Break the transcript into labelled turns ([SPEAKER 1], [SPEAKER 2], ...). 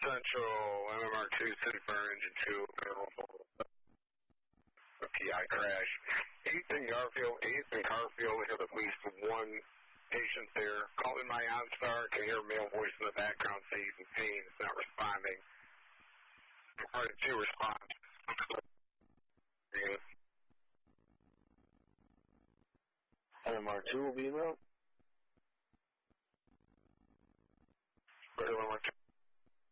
[SPEAKER 1] Central, MMR2, City Fire Engine 2, a PI crash. 8th and Garfield, 8th and Garfield, we have at least one patient there. Calling my OnStar, can hear a male voice in the background saying he's in pain, it's not responding. Required 2 response.
[SPEAKER 2] MMR2 will be in route.
[SPEAKER 1] MMR2.